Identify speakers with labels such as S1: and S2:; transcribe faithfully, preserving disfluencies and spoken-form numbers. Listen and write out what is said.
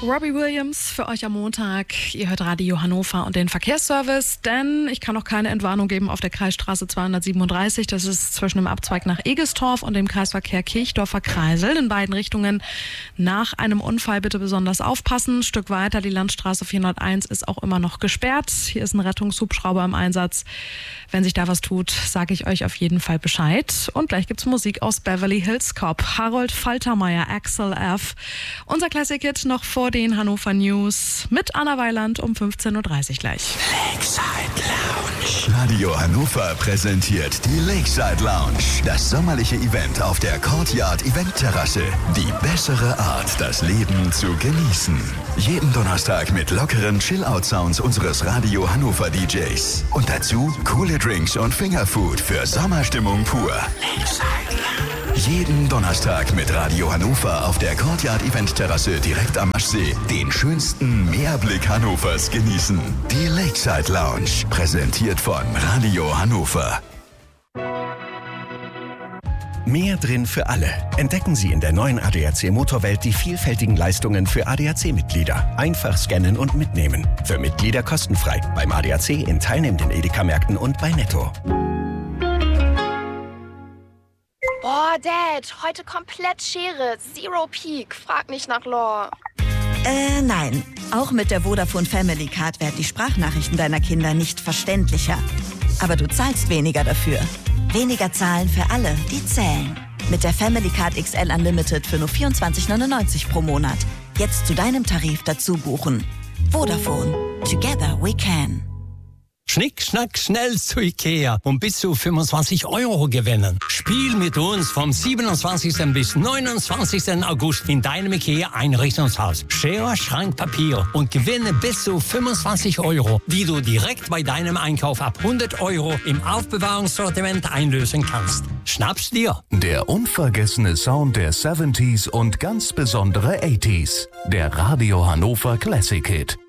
S1: Robbie Williams für euch am Montag. Ihr hört Radio Hannover und den Verkehrsservice, denn ich kann noch keine Entwarnung geben auf der Kreisstraße zweihundertsiebenunddreißig. Das ist zwischen dem Abzweig nach Egestorf und dem Kreisverkehr Kirchdorfer Kreisel. In beiden Richtungen nach einem Unfall bitte besonders aufpassen. Ein Stück weiter, die Landstraße vierhunderteins ist auch immer noch gesperrt. Hier ist ein Rettungshubschrauber im Einsatz. Wenn sich da was tut, sage ich euch auf jeden Fall Bescheid. Und gleich gibt's Musik aus Beverly Hills Cop. Harold Faltermeier, Axel F. Unser Classic-Hit noch vor den Hannover News mit Anna Weiland um fünfzehn Uhr dreißig gleich.
S2: Lakeside Lounge. Radio Hannover präsentiert die Lakeside Lounge. Das sommerliche Event auf der Courtyard Eventterrasse. Die bessere Art, das Leben zu genießen. Jeden Donnerstag mit lockeren Chill-Out-Sounds unseres Radio Hannover D Js. Und dazu coole Drinks und Fingerfood für Sommerstimmung pur. Lakeside Lounge. Jeden Donnerstag mit Radio Hannover auf der Courtyard Eventterrasse direkt am Maschsee den schönsten Meerblick Hannovers genießen. Die Lakeside Lounge, präsentiert von Radio Hannover.
S3: Mehr drin für alle. Entdecken Sie in der neuen A D A C Motorwelt die vielfältigen Leistungen für A D A C-Mitglieder. Einfach scannen und mitnehmen. Für Mitglieder kostenfrei. Beim A D A C in teilnehmenden Edeka-Märkten und bei Netto.
S4: Boah, Dad, heute komplett Schere. Zero Peak. Frag nicht nach Lore.
S5: Äh, nein. Auch mit der Vodafone Family Card werden die Sprachnachrichten deiner Kinder nicht verständlicher. Aber du zahlst weniger dafür. Weniger zahlen für alle, die zählen. Mit der Family Card X L Unlimited für nur vierundzwanzig neunundneunzig pro Monat. Jetzt zu deinem Tarif dazu buchen. Vodafone. Together we can.
S6: Schnick, schnack, schnell zu Ikea und bis zu fünfundzwanzig Euro gewinnen. Spiel mit uns vom siebenundzwanzigsten bis neunundzwanzigsten August in deinem Ikea-Einrichtungshaus. Schere, Schrank, Papier und gewinne bis zu fünfundzwanzig Euro, die du direkt bei deinem Einkauf ab hundert Euro im Aufbewahrungssortiment einlösen kannst. Schnapp's dir!
S2: Der unvergessene Sound der siebziger und ganz besondere achtziger. Der Radio Hannover Classic Hit.